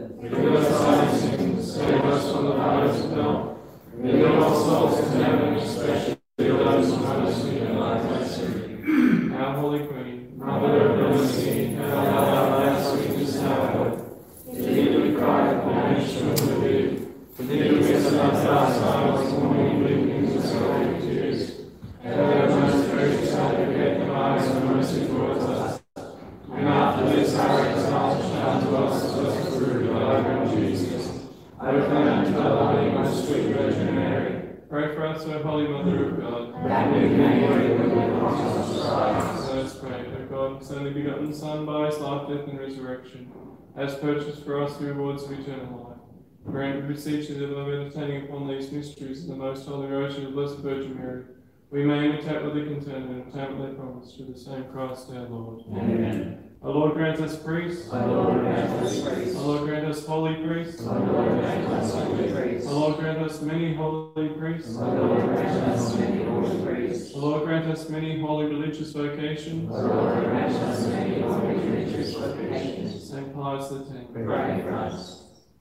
Forgive us our sins, save us from the fires of hell. Lead all souls to heaven, especially those who most need your life mercy. Our Holy Queen, Mother of Mercy, and our last sweetness and our hope. To thee we cry, admonition of the weak. To thee we send up our silence, mourning, weeping, and sorrowing tears. Ever most gracious Advocate, arise in mercy towards us. And after this our exile, shout to us through the life of Jesus. I recommend to the loving, most sweet Virgin Mary. Pray for us, O Holy Mother of God, that we may live in the promise of Christ. Let us pray. O God, His only begotten Son, by His life, death, and resurrection, has purchased for us the rewards of eternal life. Grant, we beseech you, that by meditating upon these mysteries in the most holy rosary of the Blessed Virgin Mary, we may imitate what they contain and obtain what they promise through the same Christ our Lord. Amen. O Lord, grant us priests. O Lord, grant us priests. O Lord, grant us holy priests. O Lord, grant us holy priests. O Lord, grant us many holy priests. O Lord, grant us many holy priests. O Lord, grant us many holy religious vocations. O Lord, grant us many holy religious vocations. Saint Pius X, pray for us.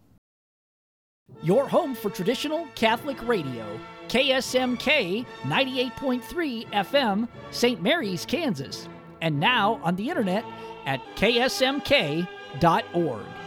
Your home for traditional Catholic radio, KSMK 98.3 FM, St. Mary's, Kansas. And now on the internet at ksmk.org.